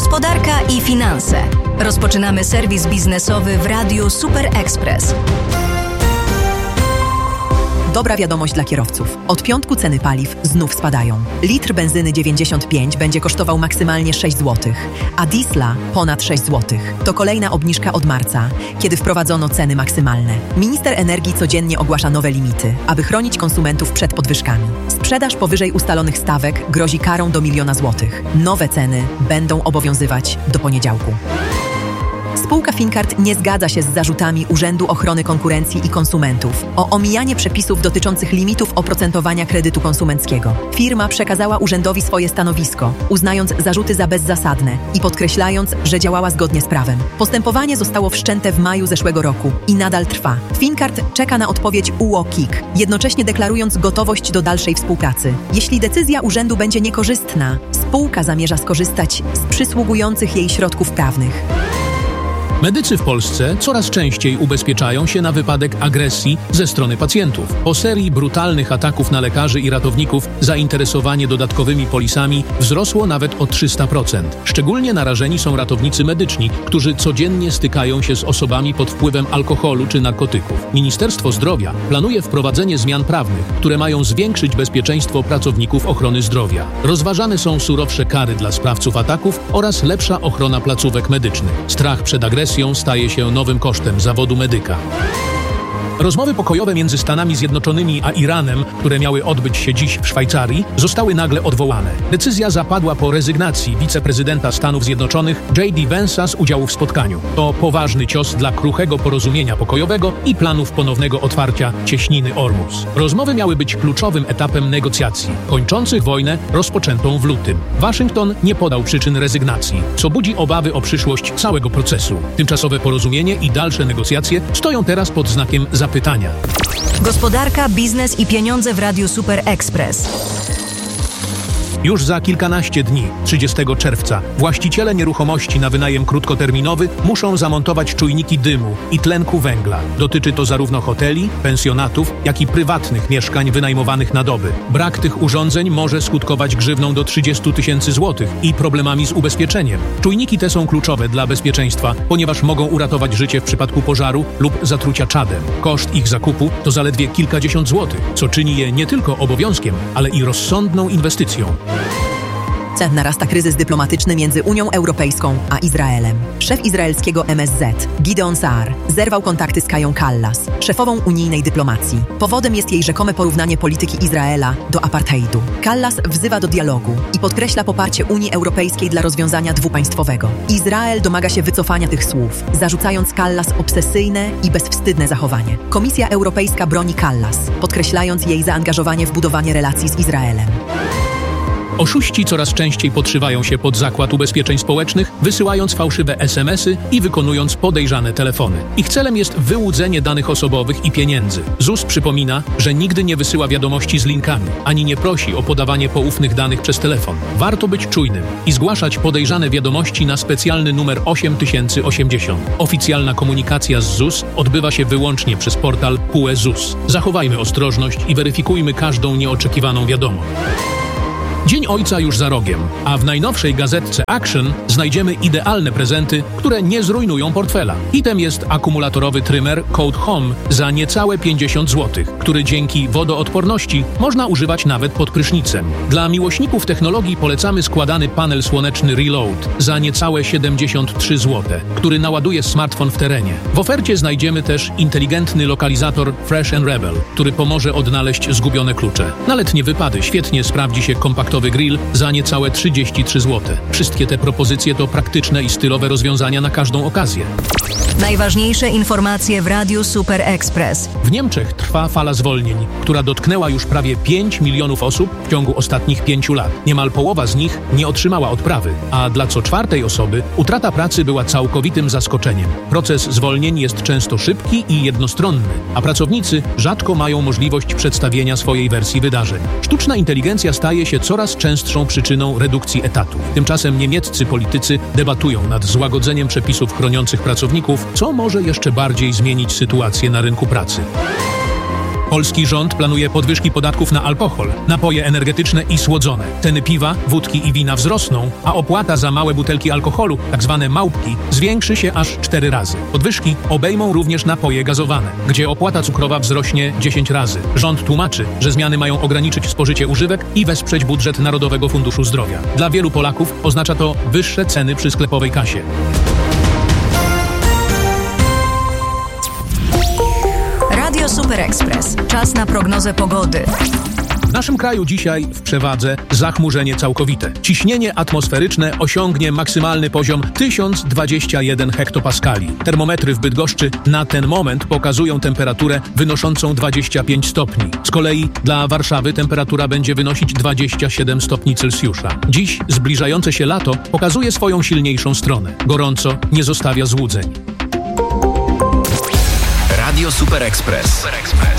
Gospodarka i finanse. Rozpoczynamy serwis biznesowy w Radiu Super Express. Dobra wiadomość dla kierowców. Od piątku ceny paliw znów spadają. Litr benzyny 95 będzie kosztował maksymalnie 6 zł, a diesla ponad 6 zł. To kolejna obniżka od marca, kiedy wprowadzono ceny maksymalne. Minister energii codziennie ogłasza nowe limity, aby chronić konsumentów przed podwyżkami. Sprzedaż powyżej ustalonych stawek grozi karą do 1 000 000 złotych. Nowe ceny będą obowiązywać do poniedziałku. Spółka Fincard nie zgadza się z zarzutami Urzędu Ochrony Konkurencji i Konsumentów o omijanie przepisów dotyczących limitów oprocentowania kredytu konsumenckiego. Firma przekazała urzędowi swoje stanowisko, uznając zarzuty za bezzasadne i podkreślając, że działała zgodnie z prawem. Postępowanie zostało wszczęte w maju zeszłego roku i nadal trwa. Fincard czeka na odpowiedź UOKiK, jednocześnie deklarując gotowość do dalszej współpracy. Jeśli decyzja urzędu będzie niekorzystna, spółka zamierza skorzystać z przysługujących jej środków prawnych. Medycy w Polsce coraz częściej ubezpieczają się na wypadek agresji ze strony pacjentów. Po serii brutalnych ataków na lekarzy i ratowników zainteresowanie dodatkowymi polisami wzrosło nawet o 300%. Szczególnie narażeni są ratownicy medyczni, którzy codziennie stykają się z osobami pod wpływem alkoholu czy narkotyków. Ministerstwo Zdrowia planuje wprowadzenie zmian prawnych, które mają zwiększyć bezpieczeństwo pracowników ochrony zdrowia. Rozważane są surowsze kary dla sprawców ataków oraz lepsza ochrona placówek medycznych. Strach przed agresją staje się nowym kosztem zawodu medyka. Rozmowy pokojowe między Stanami Zjednoczonymi a Iranem, które miały odbyć się dziś w Szwajcarii, zostały nagle odwołane. Decyzja zapadła po rezygnacji wiceprezydenta Stanów Zjednoczonych J.D. Vance'a z udziału w spotkaniu. To poważny cios dla kruchego porozumienia pokojowego i planów ponownego otwarcia cieśniny Ormus. Rozmowy miały być kluczowym etapem negocjacji, kończących wojnę rozpoczętą w lutym. Waszyngton nie podał przyczyn rezygnacji, co budzi obawy o przyszłość całego procesu. Tymczasowe porozumienie i dalsze negocjacje stoją teraz pod znakiem zapytania. Gospodarka, biznes i pieniądze w Radiu Super Express. Już za kilkanaście dni, 30 czerwca, właściciele nieruchomości na wynajem krótkoterminowy muszą zamontować czujniki dymu i tlenku węgla. Dotyczy to zarówno hoteli, pensjonatów, jak i prywatnych mieszkań wynajmowanych na doby. Brak tych urządzeń może skutkować grzywną do 30 000 złotych i problemami z ubezpieczeniem. Czujniki te są kluczowe dla bezpieczeństwa, ponieważ mogą uratować życie w przypadku pożaru lub zatrucia czadem. Koszt ich zakupu to zaledwie kilkadziesiąt złotych, co czyni je nie tylko obowiązkiem, ale i rozsądną inwestycją. Narasta kryzys dyplomatyczny między Unią Europejską a Izraelem. Szef izraelskiego MSZ, Gideon Saar, zerwał kontakty z Kają Kallas, szefową unijnej dyplomacji. Powodem jest jej rzekome porównanie polityki Izraela do apartheidu. Kallas wzywa do dialogu i podkreśla poparcie Unii Europejskiej dla rozwiązania dwupaństwowego. Izrael domaga się wycofania tych słów, zarzucając Kallas obsesyjne i bezwstydne zachowanie. Komisja Europejska broni Kallas, podkreślając jej zaangażowanie w budowanie relacji z Izraelem. Oszuści coraz częściej podszywają się pod zakład ubezpieczeń społecznych, wysyłając fałszywe SMS-y i wykonując podejrzane telefony. Ich celem jest wyłudzenie danych osobowych i pieniędzy. ZUS przypomina, że nigdy nie wysyła wiadomości z linkami, ani nie prosi o podawanie poufnych danych przez telefon. Warto być czujnym i zgłaszać podejrzane wiadomości na specjalny numer 8080. Oficjalna komunikacja z ZUS odbywa się wyłącznie przez portal PUE ZUS. Zachowajmy ostrożność i weryfikujmy każdą nieoczekiwaną wiadomość. Dzień Ojca już za rogiem, a w najnowszej gazetce Action znajdziemy idealne prezenty, które nie zrujnują portfela. Hitem jest akumulatorowy trymer Code Home za niecałe 50 zł, który dzięki wodoodporności można używać nawet pod prysznicem. Dla miłośników technologii polecamy składany panel słoneczny Reload za niecałe 73 zł, który naładuje smartfon w terenie. W ofercie znajdziemy też inteligentny lokalizator Fresh & Rebel, który pomoże odnaleźć zgubione klucze. Na letnie wypady świetnie sprawdzi się kompaktowy grill za niecałe 33 zł. Wszystkie te propozycje to praktyczne i stylowe rozwiązania na każdą okazję. Najważniejsze informacje w Radiu Super Express. W Niemczech trwa fala zwolnień, która dotknęła już prawie 5 milionów osób w ciągu ostatnich 5 lat. Niemal połowa z nich nie otrzymała odprawy, a dla co czwartej osoby utrata pracy była całkowitym zaskoczeniem. Proces zwolnień jest często szybki i jednostronny, a pracownicy rzadko mają możliwość przedstawienia swojej wersji wydarzeń. Sztuczna inteligencja staje się coraz częstszą przyczyną redukcji etatów. Tymczasem niemieccy politycy debatują nad złagodzeniem przepisów chroniących pracowników, co może jeszcze bardziej zmienić sytuację na rynku pracy. Polski rząd planuje podwyżki podatków na alkohol, napoje energetyczne i słodzone. Ceny piwa, wódki i wina wzrosną, a opłata za małe butelki alkoholu, tzw. małpki, zwiększy się aż 4 razy. Podwyżki obejmą również napoje gazowane, gdzie opłata cukrowa wzrośnie 10 razy. Rząd tłumaczy, że zmiany mają ograniczyć spożycie używek i wesprzeć budżet Narodowego Funduszu Zdrowia. Dla wielu Polaków oznacza to wyższe ceny przy sklepowej kasie. Radio Super Express. Czas na prognozę pogody. W naszym kraju dzisiaj w przewadze zachmurzenie całkowite. Ciśnienie atmosferyczne osiągnie maksymalny poziom 1021 hektopaskali. Termometry w Bydgoszczy na ten moment pokazują temperaturę wynoszącą 25 stopni. Z kolei dla Warszawy temperatura będzie wynosić 27 stopni Celsjusza. Dziś zbliżające się lato pokazuje swoją silniejszą stronę. Gorąco nie zostawia złudzeń. Radio Super Express.